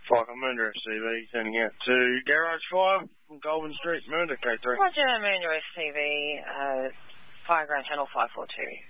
Michael Moonder SCV, sending out to Garage Fire from Goulburn Street, Moonder, K3. Roger, Moonder SCV, Fireground Channel 542.